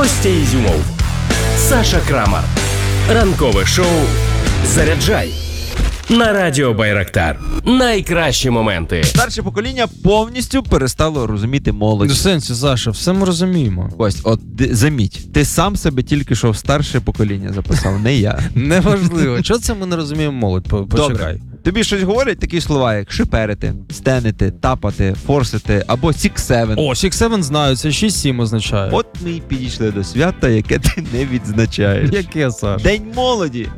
Костя Ізюмов, Саша Крамар. Ранкове шоу «Заряджай» на Радіо Байрактар. Найкращі моменти. Старше покоління повністю перестало розуміти молодь. В сенсі, Саша, все ми розуміємо. Кость, от заміть, ти сам себе тільки що в старше покоління записав, не я. Неважливо. Чого це ми не розуміємо молодь? Почекай. Добре. Тобі щось говорять такі слова, як шиперити, стенити, тапати, форсити або 6-7. О, 6-7 знаю, це 6-7 означає. От ми і підійшли до свята, яке ти не відзначаєш. Яке, Саш? День молоді.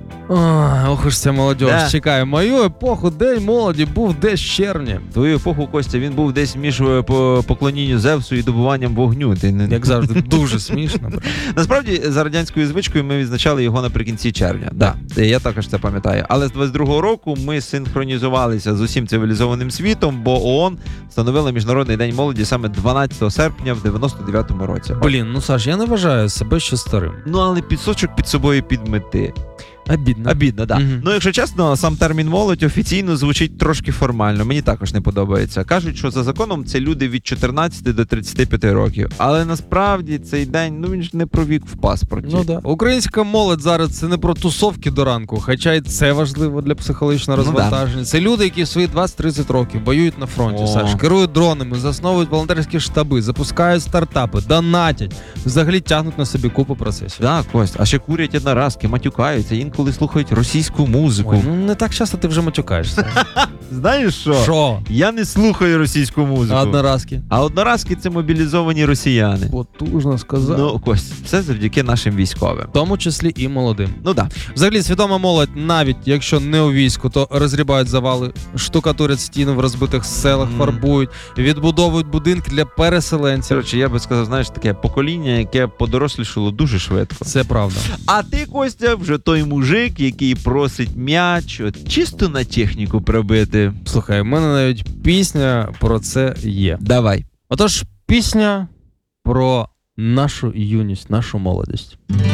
Ох уж ця молодь. Да. Чекай, мою епоху День молоді був десь в червні. Твою епоху, Костя, він був десь між поклонінню Зевсу і добуванням вогню. Ти не... Як завжди, дуже смішно. Насправді, за радянською звичкою ми відзначали його наприкінці червня. Да. Я також це пам'ятаю. Але з 22-го року ми синхронізувалися з усім цивілізованим світом, бо ООН встановила Міжнародний день молоді саме 12 серпня в 99-му році. Блін, ну Саш, я не вважаю себе ще старим. Ну, але підсочок під собою підмети. Обідно. Обідно, да. Ну, якщо чесно, сам термін молодь офіційно звучить трошки формально. Мені також не подобається. Кажуть, що за законом це люди від 14 до 35 років. Але насправді цей день, ну він ж не про вік в паспорті. Ну да. Українська молодь зараз це не про тусовки до ранку, хоча й це важливо для психологічного розвантаження. Це люди, які в свої 20-30 років воюють на фронті, Саш, керують дронами, засновують волонтерські штаби, запускають стартапи, донатять, взагалі тягнуть на собі купу процесів. Так, Кость, а ще курять одноразки, матюкаються, інколи слухають російську музику. Ой, ну не так часто ти вже матюкаєшся. Знаєш що? Що? Я не слухаю російську музику. А одноразки? А одноразки – це мобілізовані росіяни. Потужно сказав. Ну, Кость, все завдяки нашим військовим. В тому числі і молодим. Ну да. Взагалі, свідома молодь, навіть якщо не у війську, то розрібають завали, штукатурять стіни в розбитих селах, фарбують, відбудовують будинки для переселенців. Коротше, я би сказав, знаєш, таке покоління, яке подорослішало дуже швидко. Це правда. А ти, Костя, вже той мужик, який просить м'яч, от чисто на техніку пробити. Слухай, в мене навіть пісня про це є. Давай. Отож, пісня про нашу юність, нашу молодість.